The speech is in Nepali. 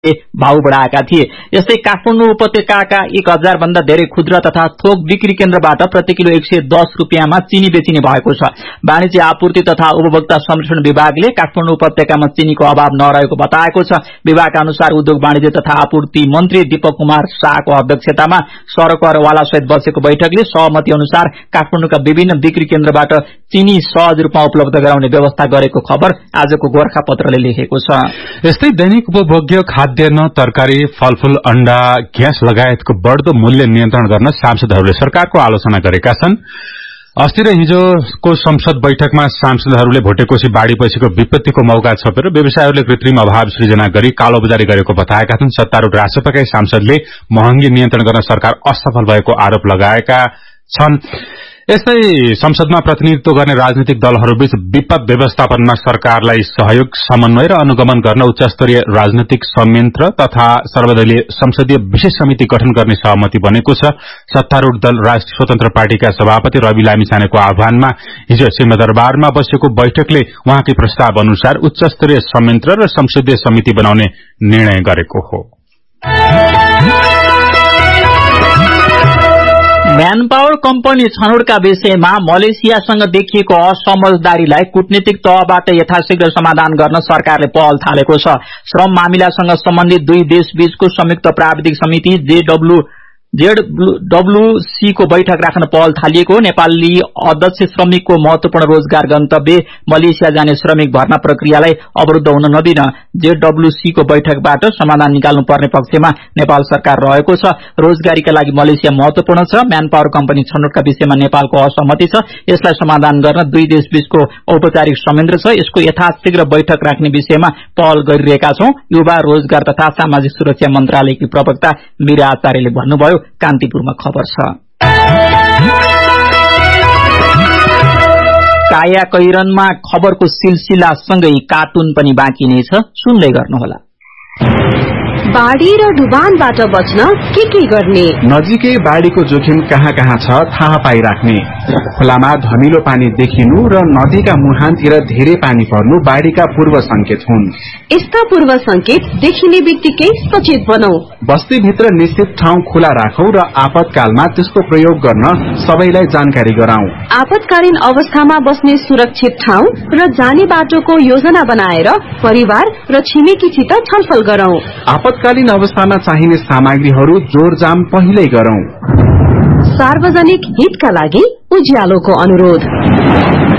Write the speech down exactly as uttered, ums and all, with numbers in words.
भाउ बढाएका थिए। यस्तै काठमाडौँ उपत्यकाका एक हजार भन्दा धेरै खुद्रा तथा थोक बिक्री केन्द्रबाट प्रति किलो एक सय दस रुपियाँमा चिनी बेचिने भएको छ। वाणिज्य आपूर्ति तथा उपभोक्ता संरक्षण विभागले काठमाडौँ उपत्यकामा चिनीको अभाव नरहेको बताएको छ। विभागका अनुसार उद्योग वाणिज्य तथा आपूर्ति मन्त्री दीपक कुमार शाहको अध्यक्षतामा सरकारवाला सहित बसेको बैठकले सहमति अनुसार काठमाडौँका विभिन्न बिक्री केन्द्रबाट चिनी सहज रूपमा उपलब्ध गराउने व्यवस्था गरेको खबर आजको गोरखापत्रले लेखेको छ। यस्तै दैनिक उपभोग्य खाद्यान्न, तरकारी, फलफूल, अण्डा, ग्यास लगायतको बढ्दो मूल्य नियन्त्रण गर्न सांसदहरूले सरकारको आलोचना गरेका छन्। अस्ति र हिजोको संसद बैठकमा सांसदहरूले भोटेकोशी बाढ़ीपछिको विपत्तिको मौका छोपेर व्यवसायीहरूले कृत्रिम अभाव सृजना गरी कालोबजारी गरेको बताएका छन्। सत्तारूढ़ राष्ट्रपति सांसदले महँगी नियन्त्रण गर्न सरकार असफल भएको आरोप लगाएका छन्। यस्तै संसदमा प्रतिनिधित्व गर्ने राजनीतिक दलहरूबीच विपद व्यवस्थापनमा सरकारलाई सहयोग, समन्वय र अनुगमन गर्न उच्चस्तरीय राजनीतिक संयन्त्र तथा सर्वदलीय संसदीय विशेष समिति गठन गर्ने सहमति बनेको छ। सत्तारूढ़ दल राष्ट्रिय स्वतन्त्र पार्टीका सभापति रवि लामिछानेको आह्वानमा हिजो सिंहदरबारमा बसेको बैठकले उहाँकै प्रस्ताव अनुसार उच्चस्तरीय संयन्त्र र संसदीय समिति बनाउने निर्णय गरेको हो। म्यान पावर कम्पनी छनौटका विषयमा मलेसियासँग देखिएको असमझदारीलाई कूटनीतिक तहबाट यथाशीघ्र समाधान गर्न सरकारले पहल थालेको छ। श्रम मामिलासँग सम्बन्धित दुई देशबीचको संयुक्त प्राविधिक समिति जेडब्ल्यू जेडब्ल्यूसी को बैठक राख्न पहल थालिएको। नेपाली अध्यक्ष श्रमिकको महत्वपूर्ण रोजगार गन्तव्य मलेसिया जाने श्रमिक भर्ना प्रक्रियालाई अवरुद्ध हुन नदिन जेडब्ल्यूसी को बैठकबाट समाधान निकाल्नु पर्ने पक्षमा नेपाल सरकार रहेको छ। रोजगारीका लागि मलेसिया महत्वपूर्ण छ। म्यान पावर कम्पनी छनौटका विषयमा नेपालको असहमति छ। यसलाई समाधान गर्न दुई देशबीचको औपचारिक संयन्त्र छ। यसको यथाशीघ्र बैठक राख्ने विषयमा पहल गरिरहेका छौं। युवा रोजगार तथा सामाजिक सुरक्षा मन्त्रालयकी प्रवक्ता मीरा आचार्यले भन्नुभयो। कान्तिपुरमा खबर छ। काया कैरनमा खबरको सिलसिला सँगै कार्टुन पनि बाँकी नै छ, सुन्दै गर्नुहोला। बाढ़ी र डुबानबाट बच्न के के गर्ने? नजिकै बाढ़ीको जोखिम कहाँ कहाँ छ थाहा पाइराख्ने। खोलामा धमिलो पानी देखिनु र नदीका मुहानतिर धेरै पानी पर्नु बाढ़ीका पूर्व संकेत हुन्। यस्ता पूर्व संकेत देखिने बित्तिकै सचेत बनौ। बस्तीभित्र निश्चित ठाउँ खुला राखौ र आपतकालमा त्यसको प्रयोग गर्न सबैलाई जानकारी गराऊ। आपतकालीन अवस्थामा बस्ने सुरक्षित ठाउँ र जाने बाटोको योजना बनाएर परिवार र छिमेकीसित छलफल गरौं। आपतकालीन अवस्थामा चाहिने सामग्रीहरू जोरजाम पहिल्यै गरौं। सार्वजनिक हितका लागि उज्यालोको अनुरोध।